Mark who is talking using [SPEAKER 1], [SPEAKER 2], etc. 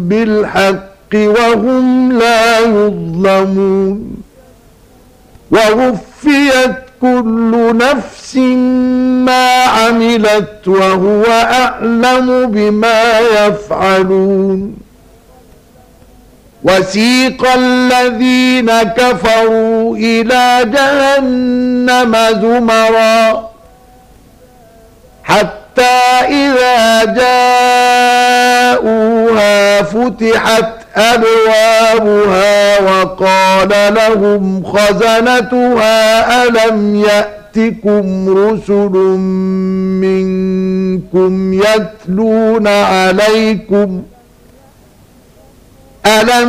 [SPEAKER 1] بالحق وهم لا يظلمون ووفيت كل نفس ما عملت وهو أعلم بما يفعلون وسيق الذين كفروا إلى جهنم زمرا حتى إذا جاءوها فتحت أبوابها وقال لهم خزنتها ألم يأتكم رسل منكم يتلون عليكم